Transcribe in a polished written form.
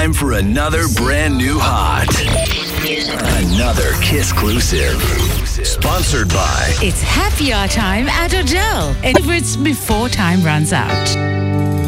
time for another brand new hot. Another Kiss-clusive. Sponsored by... It's happy hour time at Odell. And favorites before time runs out.